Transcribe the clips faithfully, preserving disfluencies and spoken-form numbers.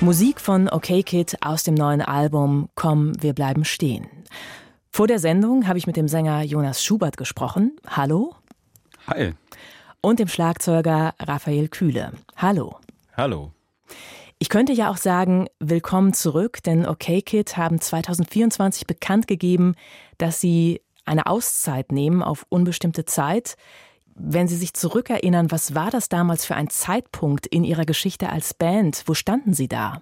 Musik von OK Kid aus dem neuen Album Komm, wir bleiben stehen. Vor der Sendung habe ich mit dem Sänger Jonas Schubert gesprochen. Hallo. Hi. Und dem Schlagzeuger Raphael Kühle. Hallo. Hallo. Ich könnte ja auch sagen, willkommen zurück, denn OK Kid haben zwanzig vierundzwanzig bekannt gegeben, dass sie eine Auszeit nehmen auf unbestimmte Zeit. Wenn Sie sich zurückerinnern, was war das damals für ein Zeitpunkt in Ihrer Geschichte als Band? Wo standen Sie da?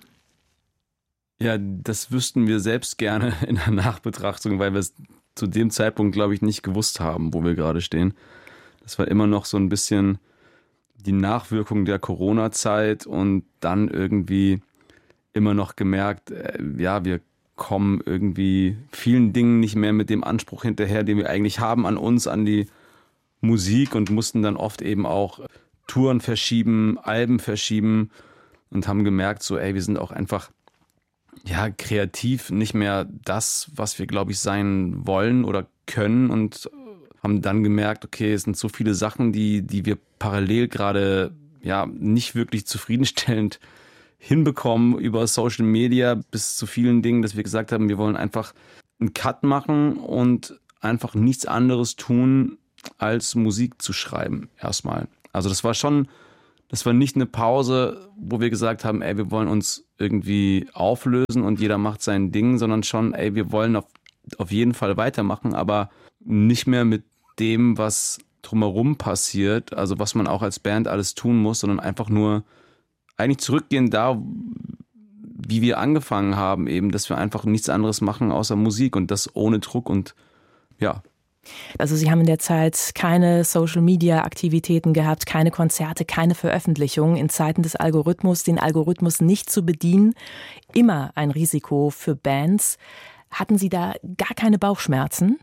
Ja, das wüssten wir selbst gerne in der Nachbetrachtung, weil wir es zu dem Zeitpunkt, glaube ich, nicht gewusst haben, wo wir gerade stehen. Das war immer noch so ein bisschen die Nachwirkung der Corona-Zeit und dann irgendwie immer noch gemerkt, äh, ja, wir kommen irgendwie vielen Dingen nicht mehr mit dem Anspruch hinterher, den wir eigentlich haben an uns, an die Musik, und mussten dann oft eben auch Touren verschieben, Alben verschieben und haben gemerkt, so ey, wir sind auch einfach ja kreativ nicht mehr das, was wir, glaube ich, sein wollen oder können, und haben dann gemerkt, okay, es sind so viele Sachen, die die wir parallel gerade ja nicht wirklich zufriedenstellend hinbekommen über Social Media bis zu vielen Dingen, dass wir gesagt haben, wir wollen einfach einen Cut machen und einfach nichts anderes tun, als Musik zu schreiben erstmal. Also das war schon, das war nicht eine Pause, wo wir gesagt haben, ey, wir wollen uns irgendwie auflösen und jeder macht sein Ding, sondern schon, ey, wir wollen auf, auf jeden Fall weitermachen, aber nicht mehr mit dem, was drumherum passiert, also was man auch als Band alles tun muss, sondern einfach nur eigentlich zurückgehen da, wie wir angefangen haben, eben, dass wir einfach nichts anderes machen außer Musik und das ohne Druck und ja. Also Sie haben in der Zeit keine Social-Media-Aktivitäten gehabt, keine Konzerte, keine Veröffentlichungen. In Zeiten des Algorithmus, den Algorithmus nicht zu bedienen, immer ein Risiko für Bands. Hatten Sie da gar keine Bauchschmerzen?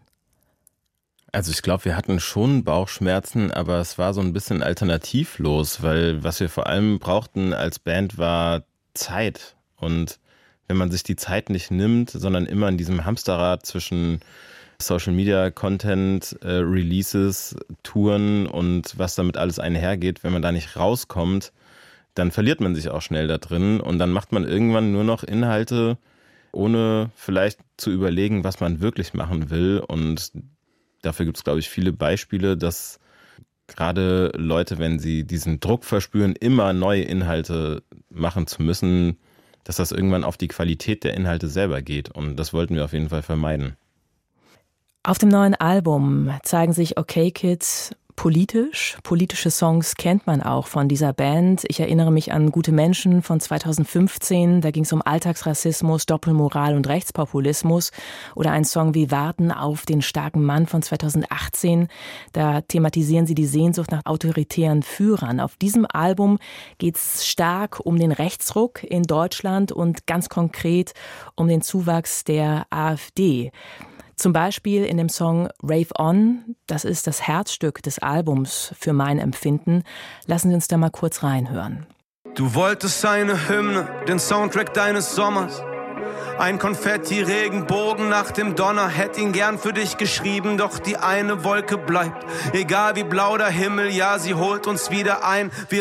Also ich glaube, wir hatten schon Bauchschmerzen, aber es war so ein bisschen alternativlos, weil was wir vor allem brauchten als Band war Zeit. Und wenn man sich die Zeit nicht nimmt, sondern immer in diesem Hamsterrad zwischen Social Media Content, äh, Releases, Touren und was damit alles einhergeht, wenn man da nicht rauskommt, dann verliert man sich auch schnell da drin und dann macht man irgendwann nur noch Inhalte, ohne vielleicht zu überlegen, was man wirklich machen will. Und dafür gibt es, glaube ich, viele Beispiele, dass gerade Leute, wenn sie diesen Druck verspüren, immer neue Inhalte machen zu müssen, dass das irgendwann auf die Qualität der Inhalte selber geht. Und das wollten wir auf jeden Fall vermeiden. Auf dem neuen Album zeigen sich OK Kid politisch. Politische Songs kennt man auch von dieser Band. Ich erinnere mich an Gute Menschen von zweitausendfünfzehn. Da ging es um Alltagsrassismus, Doppelmoral und Rechtspopulismus. Oder ein Song wie Warten auf den starken Mann von zweitausendachtzehn. Da thematisieren sie die Sehnsucht nach autoritären Führern. Auf diesem Album geht es stark um den Rechtsruck in Deutschland und ganz konkret um den Zuwachs der AfD. Zum Beispiel in dem Song Rave On, das ist das Herzstück des Albums für mein Empfinden. Lassen Sie uns da mal kurz reinhören. Du wolltest eine Hymne, den Soundtrack deines Sommers. Ein Konfetti-Regenbogen nach dem Donner, hätt ihn gern für dich geschrieben, doch die eine Wolke bleibt. Egal wie blau der Himmel, ja, sie holt uns wieder ein. Wir